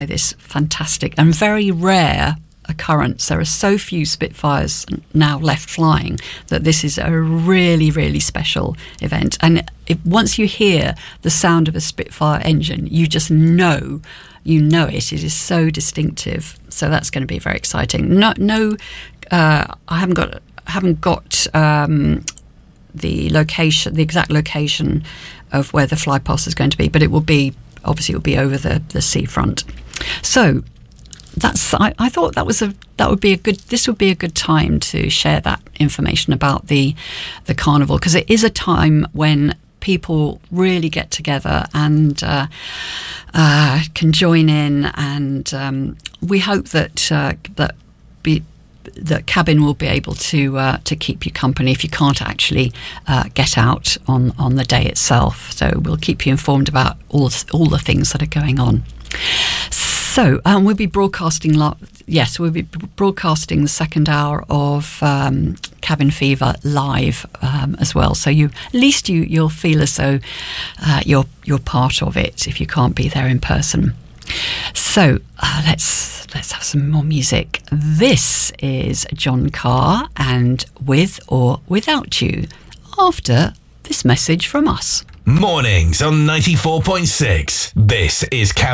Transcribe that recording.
this fantastic and very rare occurrence. There are so few Spitfires now left flying that this is a really, really special event. And once you hear the sound of a Spitfire engine, you just know it. It is so distinctive. So that's going to be very exciting. I haven't got the location, the exact location of where the fly past is going to be, but it will be over the seafront. So I thought this would be a good time to share that information about the carnival, because it is a time when people really get together and can join in, and we hope that Cabin will be able to keep you company if you can't actually get out on the day itself. So we'll keep you informed about all the things that are going on. So we'll be broadcasting. We'll be broadcasting the second hour of Cabin Fever live as well. So at least you'll feel as though you're part of it if you can't be there in person. So let's have some more music. This is John Carr and With or Without You, after this message from us. Mornings on 94.6. This is Cabin